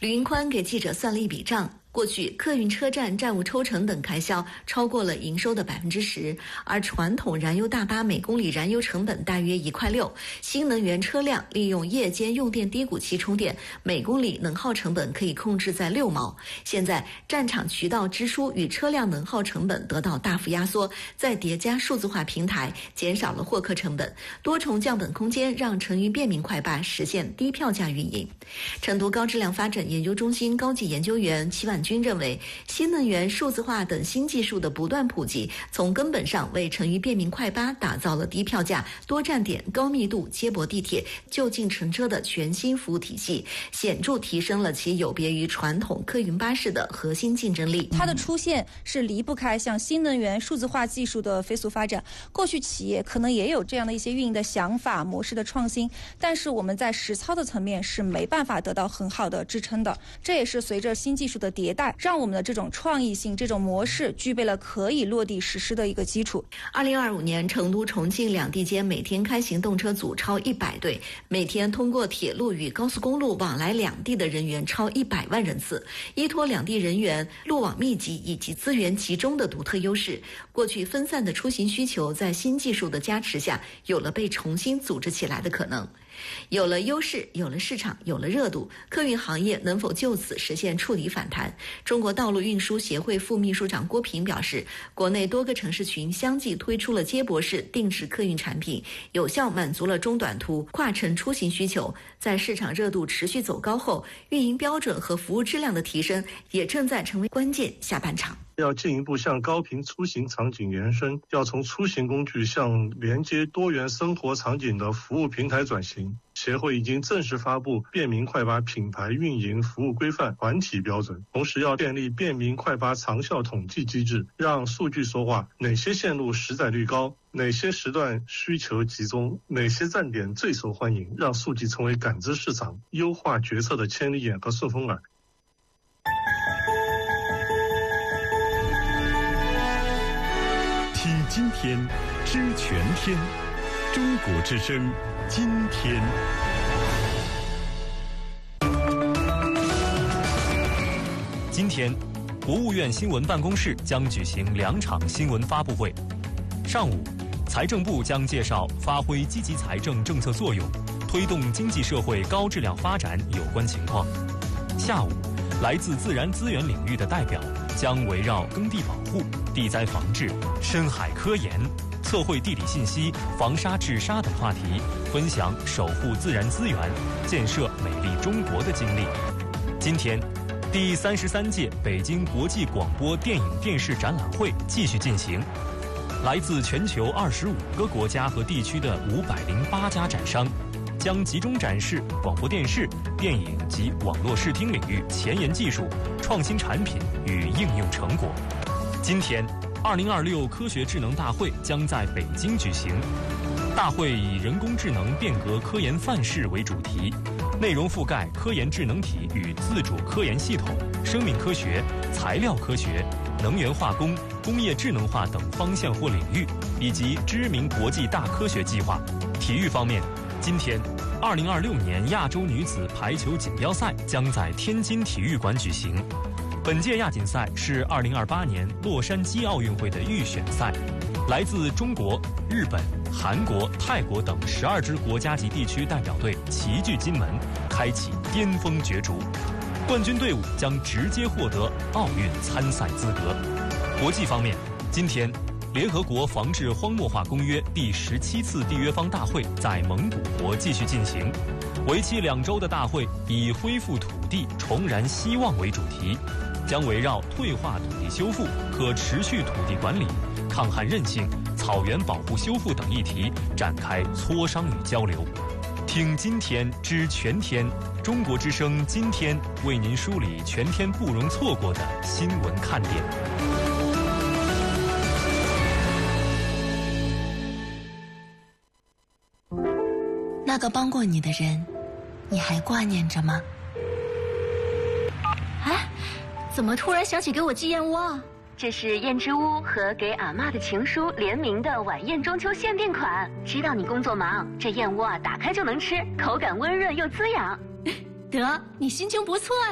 吕云宽给记者算了一笔账。过去客运车站站务抽成等开销超过了营收的10%，而传统燃油大巴每公里燃油成本大约1.6块，新能源车辆利用夜间用电低谷期充电，每公里能耗成本可以控制在6毛。现在站场渠道支出与车辆能耗成本得到大幅压缩，再叠加数字化平台，减少了获客成本，多重降本空间让成渝便民快巴实现低票价运营。成都高质量发展研究中心高级研究员齐婉军认为，新能源、数字化等新技术的不断普及，从根本上为成渝便民快巴打造了低票价、多站点、高密度接驳地铁、就近乘车的全新服务体系，显著提升了其有别于传统客运巴士的核心竞争力。 它的出现是离不开像新能源、数字化技术的飞速发展。过去企业可能也有这样的一些运营的想法、模式的创新，但是我们在实操的层面是没办法得到很好的支撑的。这也是随着新技术的迭代，让我们的这种创意性、这种模式具备了可以落地实施的一个基础。 2025年，成都、重庆两地间每天开行动车组超100对，每天通过铁路与高速公路往来两地的人员超100万人次。依托两地人员路网密集以及资源集中的独特优势，过去分散的出行需求在新技术的加持下，有了被重新组织起来的可能。有了优势，有了市场，有了热度，客运行业能否就此实现触底反弹？中国道路运输协会副秘书长郭平表示，国内多个城市群相继推出了接驳式定时客运产品，有效满足了中短途跨城出行需求。在市场热度持续走高后，运营标准和服务质量的提升也正在成为关键。下半场要进一步向高频出行场景延伸，要从出行工具向连接多元生活场景的服务平台转型。协会已经正式发布便民快巴品牌运营服务规范团体标准，同时要建立便民快巴长效统计机制，让数据说话，哪些线路实载率高，哪些时段需求集中，哪些站点最受欢迎，让数据成为感知市场、优化决策的千里眼和顺风耳。 听今天，知全天，中国之声，今天。 今天，国务院新闻办公室将举行2场新闻发布会。上午，财政部将介绍发挥积极财政政策作用，推动经济社会高质量发展有关情况。下午，来自自然资源领域的代表将围绕耕地保护、地灾防治、深海科研、测绘地理信息、防沙治沙等话题，分享守护自然资源、建设美丽中国的经历。今天，第33届北京国际广播电影电视展览会继续进行，来自全球25个国家和地区的508家展商，将集中展示广播电视、电影及网络视听领域前沿技术、创新产品与应用成果。今天，2026科学智能大会将在北京举行。大会以人工智能变革科研范式为主题，内容覆盖科研智能体与自主科研系统、生命科学、材料科学、能源化工、工业智能化等方向或领域，以及知名国际大科学计划。体育方面，今天，2026年亚洲女子排球锦标赛将在天津体育馆举行。本届亚锦赛是2028年洛杉矶奥运会的预选赛，来自中国、日本、韩国、泰国等12支国家级地区代表队齐聚金门，开启巅峰角逐。冠军队伍将直接获得奥运参赛资格。国际方面，今天，联合国防治荒漠化公约第17次缔约方大会在蒙古国继续进行。为期2周的大会以恢复土地、重燃希望为主题，将围绕退化土地修复、可持续土地管理、抗旱韧性、草原保护修复等议题展开磋商与交流。听今天知全天，中国之声今天为您梳理全天不容错过的新闻看点。 那个帮过你的人，你还挂念着吗？ 哎，怎么突然想起给我寄燕窝啊？ 这是燕之屋和给阿嬷的情书联名的晚宴中秋限定款。知道你工作忙，这燕窝啊打开就能吃，口感温润又滋养。 得，你心情不错啊。